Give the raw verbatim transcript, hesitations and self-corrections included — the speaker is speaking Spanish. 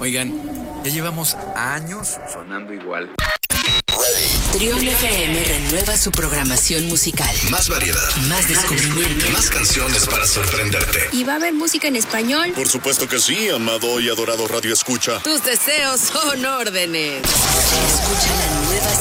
Oigan, ya llevamos años sonando igual. Trión F M renueva su programación musical. Más variedad, Más descubrimiento. más canciones para sorprenderte. ¿Y va a haber música en español? Por supuesto que sí, amado y adorado Radio Escucha. Tus deseos son órdenes. Escucha la nueva